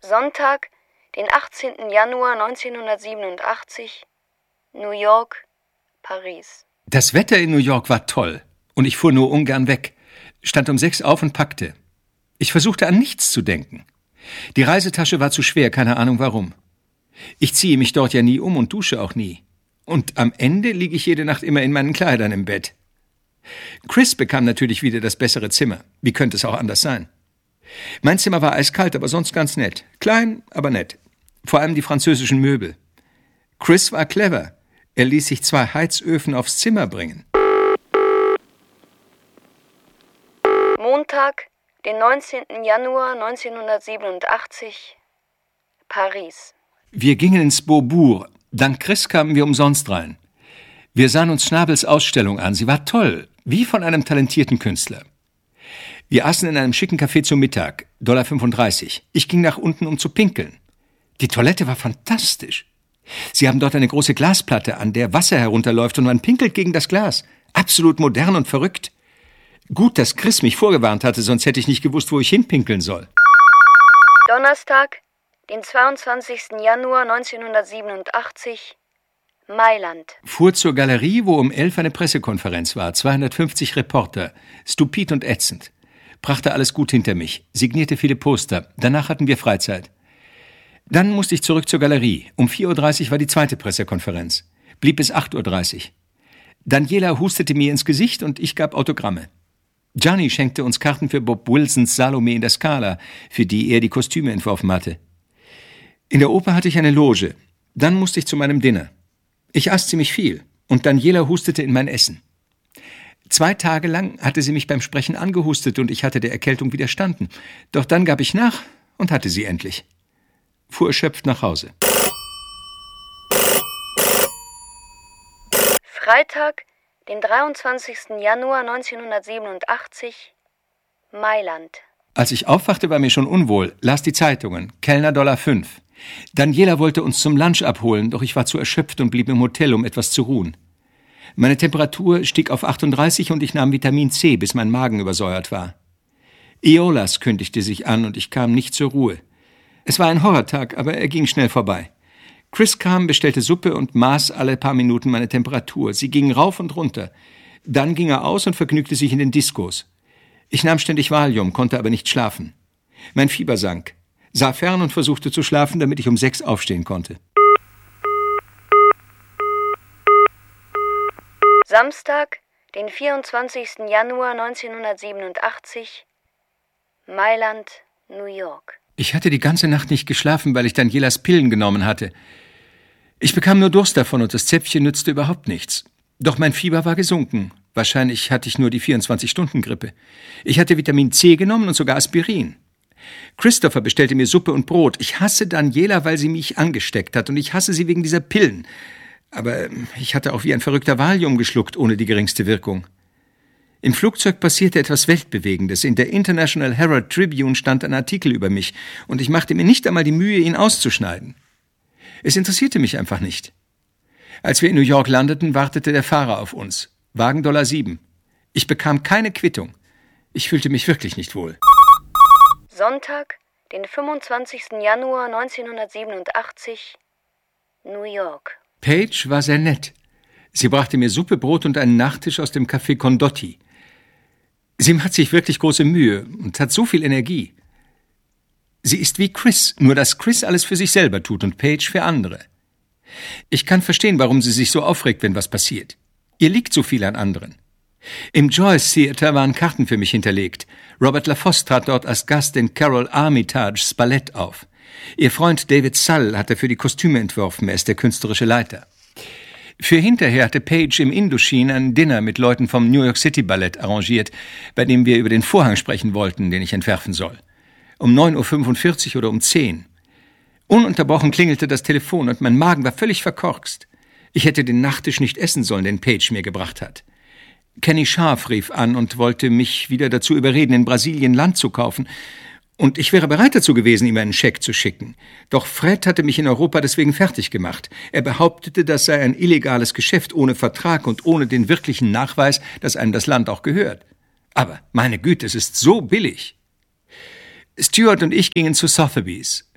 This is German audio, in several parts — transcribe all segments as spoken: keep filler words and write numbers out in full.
Sonntag, den achtzehnten Januar neunzehnhundertsiebenundachtzig, New York, Paris. Das Wetter in New York war toll und ich fuhr nur ungern weg, stand um sechs auf und packte. Ich versuchte an nichts zu denken. Die Reisetasche war zu schwer, keine Ahnung warum. Ich ziehe mich dort ja nie um und dusche auch nie. Und am Ende liege ich jede Nacht immer in meinen Kleidern im Bett. Chris bekam natürlich wieder das bessere Zimmer. Wie könnte es auch anders sein? Mein Zimmer war eiskalt, aber sonst ganz nett. Klein, aber nett. Vor allem die französischen Möbel. Chris war clever. Er ließ sich zwei Heizöfen aufs Zimmer bringen. Montag, den neunzehnten Januar neunzehnhundertsiebenundachtzig, Paris. Wir gingen ins Beaubourg. Dank Chris kamen wir umsonst rein. Wir sahen uns Schnabels Ausstellung an. Sie war toll, wie von einem talentierten Künstler. Wir aßen in einem schicken Café zu Mittag, Dollar fünfunddreißig. Ich ging nach unten, um zu pinkeln. Die Toilette war fantastisch. Sie haben dort eine große Glasplatte, an der Wasser herunterläuft und man pinkelt gegen das Glas. Absolut modern und verrückt. Gut, dass Chris mich vorgewarnt hatte, sonst hätte ich nicht gewusst, wo ich hinpinkeln soll. Donnerstag, den zweiundzwanzigsten Januar neunzehnhundertsiebenundachtzig, Mailand. Fuhr zur Galerie, wo um elf eine Pressekonferenz war. zweihundertfünfzig Reporter. Stupid und ätzend. Brachte alles gut hinter mich. Signierte viele Poster. Danach hatten wir Freizeit. Dann musste ich zurück zur Galerie. Um vier Uhr dreißig war die zweite Pressekonferenz. Blieb bis acht Uhr dreißig. Daniela hustete mir ins Gesicht und ich gab Autogramme. Gianni schenkte uns Karten für Bob Wilsons Salome in der Scala, für die er die Kostüme entworfen hatte. In der Oper hatte ich eine Loge. Dann musste ich zu meinem Dinner. Ich aß ziemlich viel und Daniela hustete in mein Essen. Zwei Tage lang hatte sie mich beim Sprechen angehustet und ich hatte der Erkältung widerstanden. Doch dann gab ich nach und hatte sie endlich. Fuhr erschöpft nach Hause. Freitag, den dreiundzwanzigsten Januar neunzehnhundertsiebenundachtzig, Mailand. Als ich aufwachte, war mir schon unwohl, las die Zeitungen, Kellner Dollar fünf. Daniela wollte uns zum Lunch abholen, doch ich war zu erschöpft und blieb im Hotel, um etwas zu ruhen. Meine Temperatur stieg auf achtunddreißig und ich nahm Vitamin C, bis mein Magen übersäuert war. Eolas kündigte sich an und ich kam nicht zur Ruhe. Es war ein Horrortag, aber er ging schnell vorbei. Chris kam, bestellte Suppe und maß alle paar Minuten meine Temperatur. Sie ging rauf und runter. Dann ging er aus und vergnügte sich in den Diskos. Ich nahm ständig Valium, konnte aber nicht schlafen. Mein Fieber sank, sah fern und versuchte zu schlafen, damit ich um sechs aufstehen konnte. Samstag, den vierundzwanzigsten Januar neunzehnhundertsiebenundachtzig, Mailand, New York. Ich hatte die ganze Nacht nicht geschlafen, weil ich Danielas Pillen genommen hatte. Ich bekam nur Durst davon und das Zäpfchen nützte überhaupt nichts. Doch mein Fieber war gesunken. Wahrscheinlich hatte ich nur die vierundzwanzig-Stunden-Grippe. Ich hatte Vitamin C genommen und sogar Aspirin. Christopher bestellte mir Suppe und Brot. Ich hasse Daniela, weil sie mich angesteckt hat und ich hasse sie wegen dieser Pillen. Aber ich hatte auch wie ein verrückter Valium geschluckt, ohne die geringste Wirkung. Im Flugzeug passierte etwas Weltbewegendes. In der International Herald Tribune stand ein Artikel über mich und ich machte mir nicht einmal die Mühe, ihn auszuschneiden. Es interessierte mich einfach nicht. Als wir in New York landeten, wartete der Fahrer auf uns. Wagen Dollar sieben. Ich bekam keine Quittung. Ich fühlte mich wirklich nicht wohl. Sonntag, den fünfundzwanzigsten Januar neunzehnhundertsiebenundachtzig, New York. Paige war sehr nett. Sie brachte mir Suppe, Brot und einen Nachtisch aus dem Café Condotti. Sie macht sich wirklich große Mühe und hat so viel Energie. Sie ist wie Chris, nur dass Chris alles für sich selber tut und Paige für andere. Ich kann verstehen, warum sie sich so aufregt, wenn was passiert. Ihr liegt so viel an anderen. Im Joyce Theater waren Karten für mich hinterlegt. Robert LaFosse trat dort als Gast in Carol Armitage's Ballett auf. Ihr Freund David Sull hatte für die Kostüme entworfen, er ist der künstlerische Leiter. Für hinterher hatte Paige im Indochine ein Dinner mit Leuten vom New York City Ballett arrangiert, bei dem wir über den Vorhang sprechen wollten, den ich entwerfen soll. Um neun Uhr fünfundvierzig oder um zehn. Ununterbrochen klingelte das Telefon und mein Magen war völlig verkorkst. Ich hätte den Nachtisch nicht essen sollen, den Paige mir gebracht hat. Kenny Scharf rief an und wollte mich wieder dazu überreden, in Brasilien Land zu kaufen. Und ich wäre bereit dazu gewesen, ihm einen Scheck zu schicken. Doch Fred hatte mich in Europa deswegen fertig gemacht. Er behauptete, das sei ein illegales Geschäft ohne Vertrag und ohne den wirklichen Nachweis, dass einem das Land auch gehört. Aber, meine Güte, es ist so billig. Stuart und ich gingen zu Sotheby's.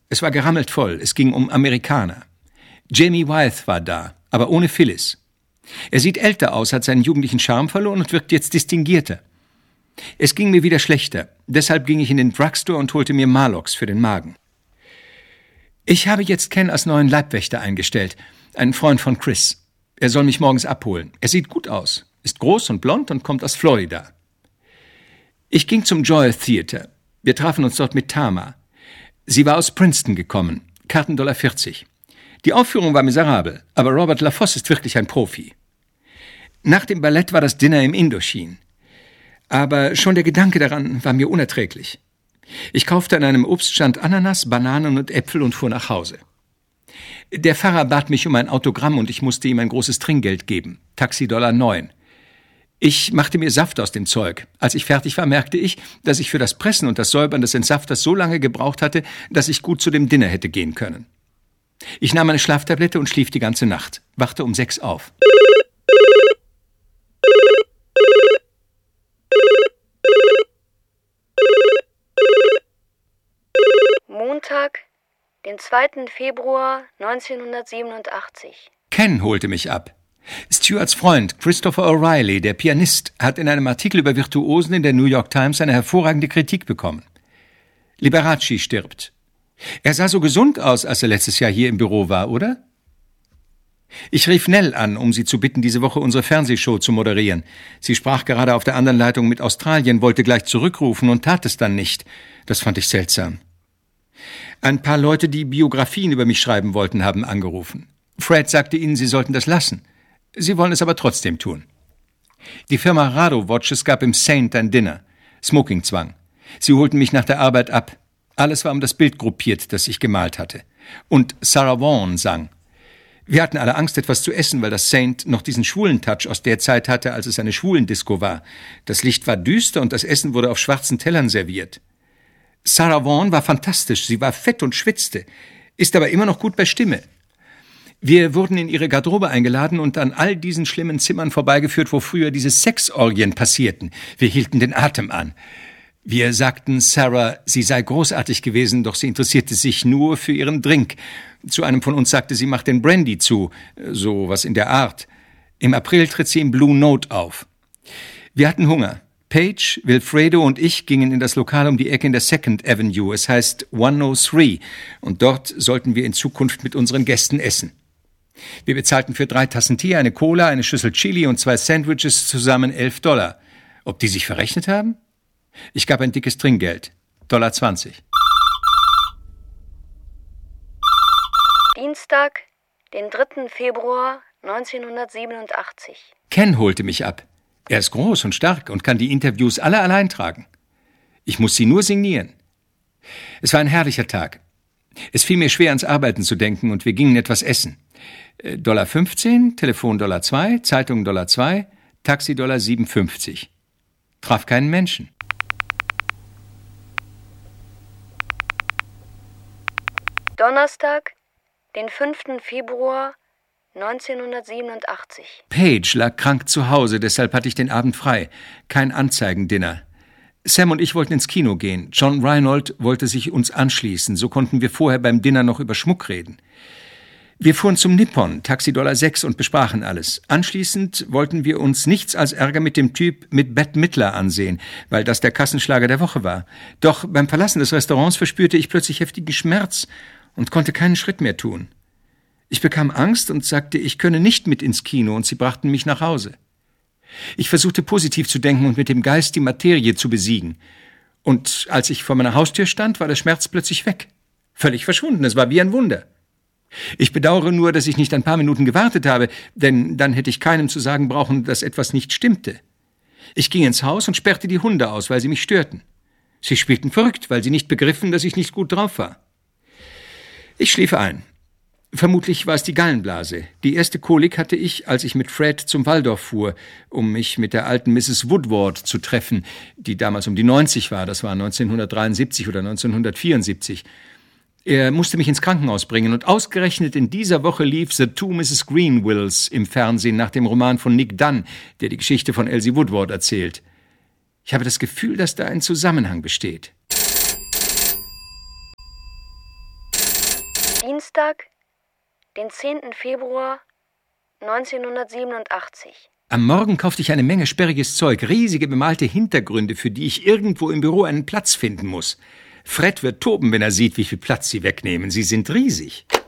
Es war gerammelt voll, es ging um Amerikaner. Jamie Wyeth war da, aber ohne Phyllis. Er sieht älter aus, hat seinen jugendlichen Charme verloren und wirkt jetzt distinguierter. Es ging mir wieder schlechter, deshalb ging ich in den Drugstore und holte mir Maalox für den Magen. Ich habe jetzt Ken als neuen Leibwächter eingestellt, einen Freund von Chris. Er soll mich morgens abholen. Er sieht gut aus, ist groß und blond und kommt aus Florida. Ich ging zum Joy Theater. Wir trafen uns dort mit Tama. Sie war aus Princeton gekommen, Karten Dollar vierzig. Die Aufführung war miserabel, aber Robert LaFosse ist wirklich ein Profi. Nach dem Ballett war das Dinner im Indochine. Aber schon der Gedanke daran war mir unerträglich. Ich kaufte an einem Obststand Ananas, Bananen und Äpfel und fuhr nach Hause. Der Pfarrer bat mich um ein Autogramm und ich musste ihm ein großes Trinkgeld geben, Taxi Dollar neun. Ich machte mir Saft aus dem Zeug. Als ich fertig war, merkte ich, dass ich für das Pressen und das Säubern des Entsafters so lange gebraucht hatte, dass ich gut zu dem Dinner hätte gehen können. Ich nahm eine Schlaftablette und schlief die ganze Nacht, wachte um sechs auf. Montag, den zweiten Februar neunzehnhundertsiebenundachtzig. Ken holte mich ab. Stewarts Freund, Christopher O'Reilly, der Pianist, hat in einem Artikel über Virtuosen in der New York Times eine hervorragende Kritik bekommen. Liberace stirbt. Er sah so gesund aus, als er letztes Jahr hier im Büro war, oder? Ich rief Nell an, um sie zu bitten, diese Woche unsere Fernsehshow zu moderieren. Sie sprach gerade auf der anderen Leitung mit Australien, wollte gleich zurückrufen und tat es dann nicht. Das fand ich seltsam. Ein paar Leute, die Biografien über mich schreiben wollten, haben angerufen. Fred sagte ihnen, sie sollten das lassen. Sie wollen es aber trotzdem tun. Die Firma Rado Watches gab im Saint ein Dinner. Smokingzwang. Sie holten mich nach der Arbeit ab. Alles war um das Bild gruppiert, das ich gemalt hatte. Und Sarah Vaughan sang. Wir hatten alle Angst, etwas zu essen, weil das Saint noch diesen schwulen Touch aus der Zeit hatte, als es eine Schwulendisco war. Das Licht war düster und das Essen wurde auf schwarzen Tellern serviert. Sarah Vaughan war fantastisch, sie war fett und schwitzte, ist aber immer noch gut bei Stimme. Wir wurden in ihre Garderobe eingeladen und an all diesen schlimmen Zimmern vorbeigeführt, wo früher diese Sexorgien passierten. Wir hielten den Atem an. Wir sagten Sarah, sie sei großartig gewesen, doch sie interessierte sich nur für ihren Drink. Zu einem von uns sagte sie, macht den Brandy zu, so was in der Art. Im April tritt sie im Blue Note auf. Wir hatten Hunger. Paige, Wilfredo und ich gingen in das Lokal um die Ecke in der Second Avenue, es heißt hundertdrei, und dort sollten wir in Zukunft mit unseren Gästen essen. Wir bezahlten für drei Tassen Tee, eine Cola, eine Schüssel Chili und zwei Sandwiches zusammen elf Dollar. Ob die sich verrechnet haben? Ich gab ein dickes Trinkgeld, Dollar zwanzig. Dienstag, den dritten Februar neunzehnhundertsiebenundachtzig. Ken holte mich ab. Er ist groß und stark und kann die Interviews alle allein tragen. Ich muss sie nur signieren. Es war ein herrlicher Tag. Es fiel mir schwer, ans Arbeiten zu denken und wir gingen etwas essen. Dollar fünfzehn, Telefon Dollar zwei, Zeitung Dollar zwei, Taxi Dollar siebenundfünfzig. Traf keinen Menschen. Donnerstag, den fünften Februar neunzehnhundertsiebenundachtzig. Paige lag krank zu Hause, deshalb hatte ich den Abend frei. Kein Anzeigendinner. Sam und ich wollten ins Kino gehen. John Reinold wollte sich uns anschließen. So konnten wir vorher beim Dinner noch über Schmuck reden. Wir fuhren zum Nippon, Taxi Dollar sechs und besprachen alles. Anschließend wollten wir uns nichts als Ärger mit dem Typ mit Bette Midler ansehen, weil das der Kassenschlager der Woche war. Doch beim Verlassen des Restaurants verspürte ich plötzlich heftigen Schmerz und konnte keinen Schritt mehr tun. Ich bekam Angst und sagte, ich könne nicht mit ins Kino, und sie brachten mich nach Hause. Ich versuchte positiv zu denken und mit dem Geist die Materie zu besiegen. Und als ich vor meiner Haustür stand, war der Schmerz plötzlich weg. Völlig verschwunden, es war wie ein Wunder. Ich bedauere nur, dass ich nicht ein paar Minuten gewartet habe, denn dann hätte ich keinem zu sagen brauchen, dass etwas nicht stimmte. Ich ging ins Haus und sperrte die Hunde aus, weil sie mich störten. Sie spielten verrückt, weil sie nicht begriffen, dass ich nicht gut drauf war. Ich schlief ein. Vermutlich war es die Gallenblase. Die erste Kolik hatte ich, als ich mit Fred zum Waldorf fuhr, um mich mit der alten Misses Woodward zu treffen, die damals um die neunzig war, das war neunzehnhundertdreiundsiebzig oder neunzehnhundertvierundsiebzig. Er musste mich ins Krankenhaus bringen, und ausgerechnet in dieser Woche lief The Two Misses Greenwills im Fernsehen nach dem Roman von Nick Dunn, der die Geschichte von Elsie Woodward erzählt. Ich habe das Gefühl, dass da ein Zusammenhang besteht. Dienstag, den zehnten Februar neunzehnhundertsiebenundachtzig. Am Morgen kaufte ich eine Menge sperriges Zeug, riesige bemalte Hintergründe, für die ich irgendwo im Büro einen Platz finden muss. Fred wird toben, wenn er sieht, wie viel Platz Sie wegnehmen. Sie sind riesig.